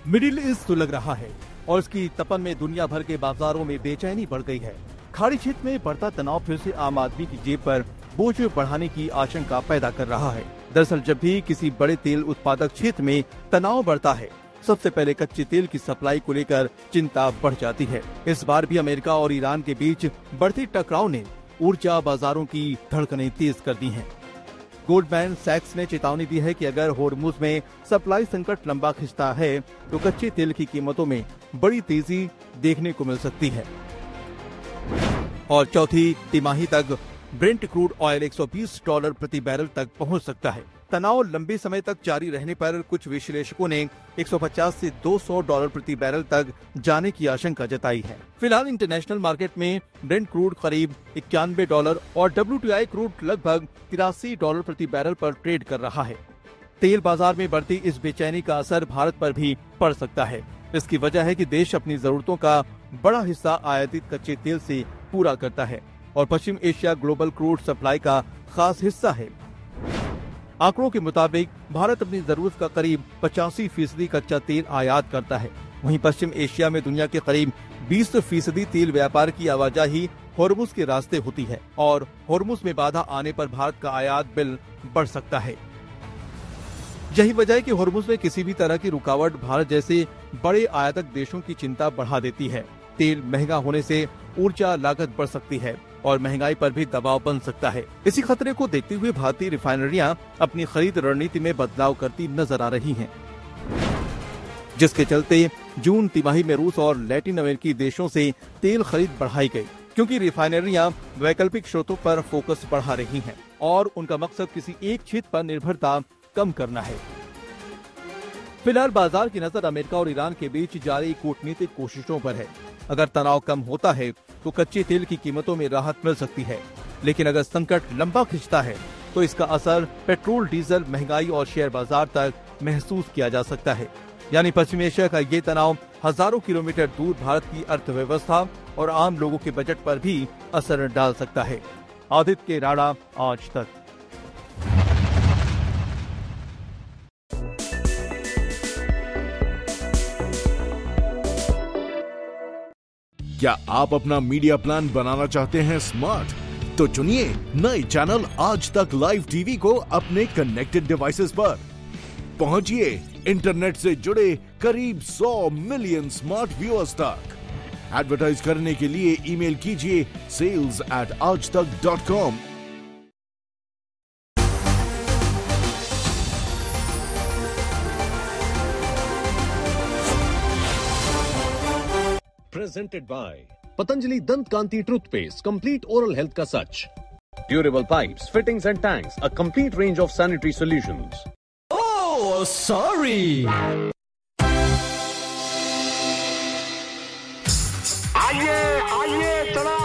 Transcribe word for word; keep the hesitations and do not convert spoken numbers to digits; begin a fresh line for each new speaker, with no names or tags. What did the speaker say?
Middle east सुलग रहा है और इसकी तपन में दुनिया भर के बाजारों में बेचैनी बढ़ गई है। खाड़ी क्षेत्र में बढ़ता तनाव फिर से आम आदमी की जेब पर बोझ बढ़ाने की आशंका पैदा कर रहा है। दरअसल जब भी किसी बड़े तेल उत्पादक क्षेत्र में तनाव बढ़ता है, सबसे पहले कच्चे तेल की सप्लाई को लेकर चिंता बढ़ जाती है। इस बार भी अमेरिका और ईरान के बीच बढ़ते टकराव ने ऊर्जा बाजारों की धड़कनें तेज कर दी हैं। गोल्डमैन सैक्स ने चेतावनी दी है कि अगर होर्मुज में सप्लाई संकट लंबा खिंचता है तो कच्चे तेल की कीमतों में बड़ी तेजी देखने को मिल सकती है और चौथी तिमाही तक ब्रेंट क्रूड ऑयल एक सौ बीस डॉलर प्रति बैरल तक पहुंच सकता है। तनाव लंबे समय तक जारी रहने पर कुछ विश्लेषकों ने एक सौ पचास से दो सौ डॉलर प्रति बैरल तक जाने की आशंका जताई है। फिलहाल इंटरनेशनल मार्केट में ब्रेंट क्रूड करीब इक्यानवे डॉलर और डब्ल्यू टी आई क्रूड लगभग तिरासी डॉलर प्रति बैरल पर ट्रेड कर रहा है। तेल बाजार में बढ़ती इस बेचैनी का असर भारत पर भी पड़ सकता है। इसकी वजह है कि देश अपनी जरूरतों का बड़ा हिस्सा आयातित कच्चे तेल से पूरा करता है और पश्चिम एशिया ग्लोबल क्रूड सप्लाई का खास हिस्सा है। आंकड़ों के मुताबिक भारत अपनी जरूरत का करीब पचासी फीसदी कच्चा तेल आयात करता है। वहीं पश्चिम एशिया में दुनिया के करीब बीस फीसदी तेल व्यापार की आवाजाही होर्मुज के रास्ते होती है और होर्मुज में बाधा आने पर भारत का आयात बिल बढ़ सकता है। यही वजह है कि होर्मुज में किसी भी तरह की रुकावट भारत जैसे बड़े आयातक देशों की चिंता बढ़ा देती है। तेल महंगा होने से ऊर्जा लागत बढ़ सकती है और महंगाई पर भी दबाव बन सकता है। इसी खतरे को देखते हुए भारतीय रिफाइनरियां अपनी खरीद रणनीति में बदलाव करती नजर आ रही हैं, जिसके चलते जून तिमाही में रूस और लैटिन अमेरिकी देशों से तेल खरीद बढ़ाई गई, क्योंकि रिफाइनरियां वैकल्पिक स्रोतों पर फोकस बढ़ा रही हैं और उनका मकसद किसी एक क्षेत्र पर निर्भरता कम करना है। फिलहाल बाजार की नजर अमेरिका और ईरान के बीच जारी कूटनीतिक कोशिशों पर है। अगर तनाव कम होता है तो कच्चे तेल की कीमतों में राहत मिल सकती है, लेकिन अगर संकट लंबा खिंचता है तो इसका असर पेट्रोल, डीजल, महंगाई और शेयर बाजार तक महसूस किया जा सकता है। यानी पश्चिम एशिया का ये तनाव हजारों किलोमीटर दूर भारत की अर्थव्यवस्था और आम लोगों के बजट पर भी असर डाल सकता है। आदित्य राणा, आज तक।
क्या आप अपना मीडिया प्लान बनाना चाहते हैं स्मार्ट? तो चुनिए नए चैनल आज तक लाइव टीवी को अपने कनेक्टेड डिवाइसेस पर। पहुंचिए इंटरनेट से जुड़े करीब सौ मिलियन स्मार्ट व्यूअर्स तक। एडवर्टाइज करने के लिए ईमेल कीजिए सेल्स एट आज तक dot com.
Presented by Patanjali Dant Kanti Toothpaste, complete oral health ka sach. Durable pipes, fittings and tanks, a complete range of sanitary solutions.
Oh, sorry.
आइए आइए चला